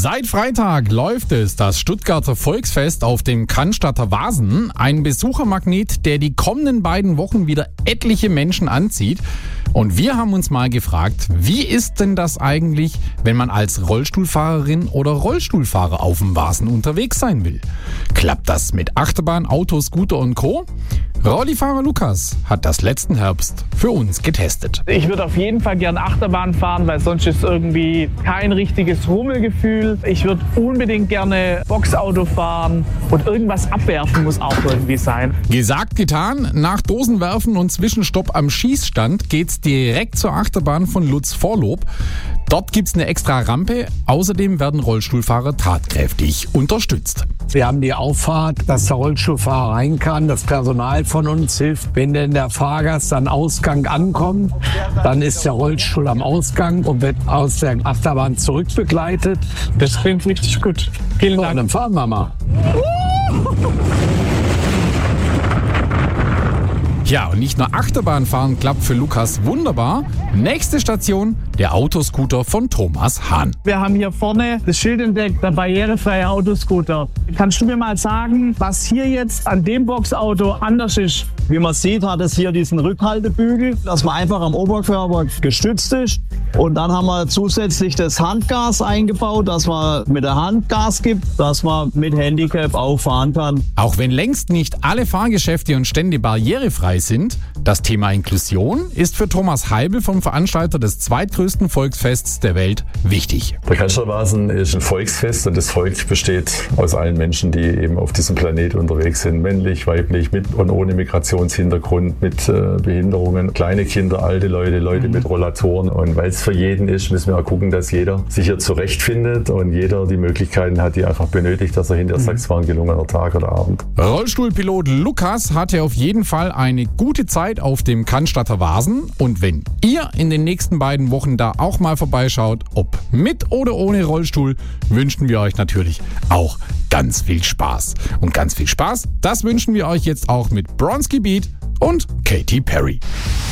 Seit Freitag läuft das Stuttgarter Volksfest auf dem Cannstatter Wasen. Ein Besuchermagnet, der die kommenden beiden Wochen wieder etliche Menschen anzieht. Und wir haben uns mal gefragt, wie ist denn das eigentlich, wenn man als Rollstuhlfahrerin oder Rollstuhlfahrer auf dem Wasen unterwegs sein will? Klappt das mit Achterbahn, Auto, Scooter und Co.? Rollifahrer Lukas hat das letzten Herbst für uns getestet. Ich würde auf jeden Fall gern Achterbahn fahren, weil sonst ist irgendwie kein richtiges Rummelgefühl. Ich würde unbedingt gerne Boxauto fahren und irgendwas abwerfen muss auch irgendwie sein. Gesagt, getan. Nach Dosenwerfen und Zwischenstopp am Schießstand geht's direkt zur Achterbahn von Lutz-Vorlob. Dort gibt's eine extra Rampe. Außerdem werden Rollstuhlfahrer tatkräftig unterstützt. Wir haben die Auffahrt, dass der Rollstuhlfahrer rein kann. Das Personal von uns hilft. Wenn denn der Fahrgast am Ausgang ankommt, dann ist der Rollstuhl am Ausgang und wird aus der Achterbahn zurückbegleitet. Das klingt richtig gut. Vielen Dank. Dann fahren wir mal. Ja, und nicht nur Achterbahnfahren klappt für Lukas wunderbar. Nächste Station, der Autoscooter von Thomas Hahn. Wir haben hier vorne das Schild entdeckt, der barrierefreie Autoscooter. Kannst du mir mal sagen, was hier jetzt an dem Boxauto anders ist? Wie man sieht, hat es hier diesen Rückhaltebügel, dass man einfach am Oberkörper gestützt ist. Und dann haben wir zusätzlich das Handgas eingebaut, dass man mit der Hand Gas gibt, dass man mit Handicap auch fahren kann. Auch wenn längst nicht alle Fahrgeschäfte und Stände barrierefrei sind, das Thema Inklusion ist für Thomas Heibel vom Veranstalter des zweitgrößten Volksfests der Welt wichtig. Der Cannstatter Wasen ist ein Volksfest und das Volk besteht aus allen Menschen, die eben auf diesem Planet unterwegs sind. Männlich, weiblich, mit und ohne Migrationshintergrund, mit Behinderungen, kleine Kinder, alte Leute, Leute mit Rollatoren. Und weil es für jeden ist, müssen wir auch gucken, dass jeder sich hier zurechtfindet und jeder die Möglichkeiten hat, die er einfach benötigt, dass er hinterher sagt, es war ein gelungener Tag oder Abend. Rollstuhlpilot Lukas hatte auf jeden Fall eine gute Zeit auf dem Cannstatter Wasen. Und wenn ihr in den nächsten beiden Wochen da auch mal vorbeischaut, ob mit oder ohne Rollstuhl, wünschen wir euch natürlich auch ganz viel Spaß. Und ganz viel Spaß, das wünschen wir euch jetzt auch mit Bronski Beat und Katy Perry.